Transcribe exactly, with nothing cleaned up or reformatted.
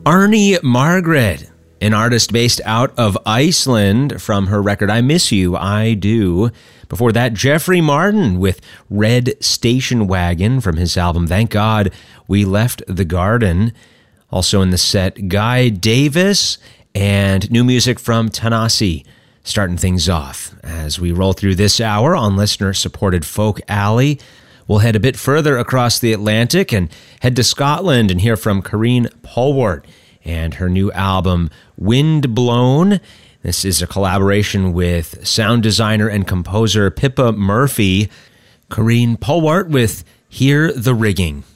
Arnie Margaret, an artist based out of Iceland, from her record I Miss You, I Do. Before that, Jeffrey Martin with Red Station Wagon from his album Thank God We Left the Garden. Also in the set, Guy Davis and new music from Tanasi, starting things off. As we roll through this hour on listener-supported Folk Alley, we'll head a bit further across the Atlantic and head to Scotland and hear from Karine Polwart and her new album, Wind Blown. This is a collaboration with sound designer and composer Pippa Murphy. Karine Polwart with Hear the Rigging.